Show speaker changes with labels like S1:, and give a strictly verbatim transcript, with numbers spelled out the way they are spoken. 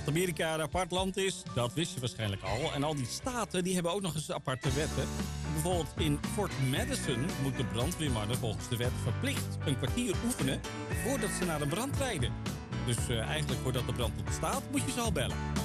S1: Dat Amerika een apart land is, dat wist je waarschijnlijk al. En al die staten die hebben ook nog eens aparte wetten. Bijvoorbeeld in Fort Madison moeten brandweermannen volgens de wet verplicht een kwartier oefenen voordat ze naar een brand rijden. Dus uh, eigenlijk voordat de brand ontstaat moet je ze al bellen.